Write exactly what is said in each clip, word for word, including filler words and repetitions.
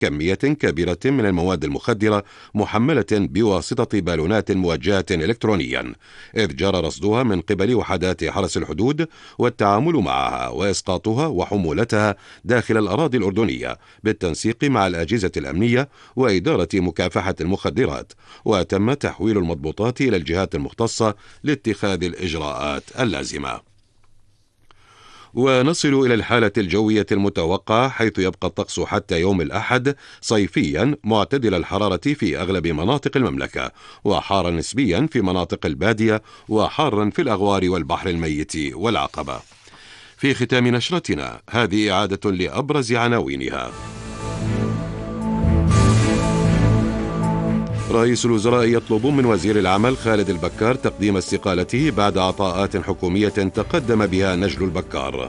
كمية كبيرة من المواد المخدرة محملة بواسطة بالونات موجهة إلكترونيا، إذ جرى رصدها من قبل وحدات حرس الحدود والتعامل معها وإسقاطها وحمولتها داخل الأراضي الأردنية بالتنسيق مع الأجهزة الأمنية وإدارة مكافحة المخدرات، وتم تحويل المضبوطات إلى الجهات المختصة لاتخاذ الإجراءات اللازمة. ونصل إلى الحالة الجوية المتوقعة، حيث يبقى الطقس حتى يوم الأحد صيفيا معتدل الحرارة في أغلب مناطق المملكة، وحارا نسبيا في مناطق البادية، وحارا في الأغوار والبحر الميت والعقبة. في ختام نشرتنا هذه إعادة لأبرز عناوينها. رئيس الوزراء يطلب من وزير العمل خالد البكار تقديم استقالته بعد عطاءات حكومية تقدم بها نجل البكار.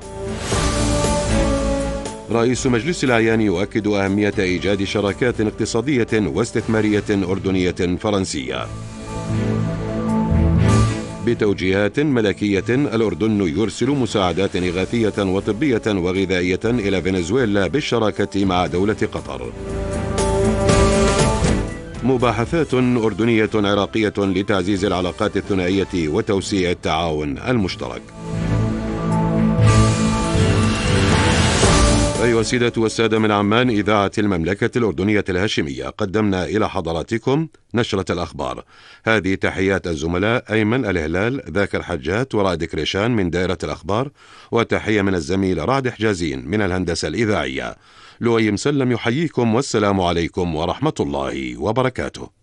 رئيس مجلس الأعيان يؤكد أهمية إيجاد شراكات اقتصادية واستثمارية أردنية فرنسية. بتوجيهات ملكية، الأردن يرسل مساعدات إغاثية وطبية وغذائية إلى فنزويلا بالشراكة مع دولة قطر. مباحثات أردنية عراقية لتعزيز العلاقات الثنائية وتوسيع التعاون المشترك. أيها السيدة والسادة، من عمان إذاعة المملكة الأردنية الهاشمية قدمنا إلى حضراتكم نشرة الأخبار. هذه تحيات الزملاء أيمن الهلال، ذاكر حجات، ورائد كريشان من دائرة الأخبار، وتحية من الزميل رعد حجازين من الهندسة الإذاعية. لؤي مسلم يحييكم، والسلام عليكم ورحمة الله وبركاته.